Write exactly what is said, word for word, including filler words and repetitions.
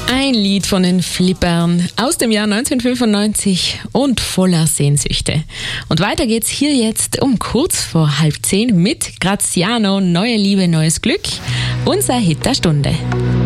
Ein Lied von den Flippern aus dem Jahr neunzehnhundertfünfundneunzig und voller Sehnsüchte. Und weiter geht's hier jetzt um kurz vor halb zehn mit Graziano, Neue Liebe, neues Glück, unser Hit der Stunde.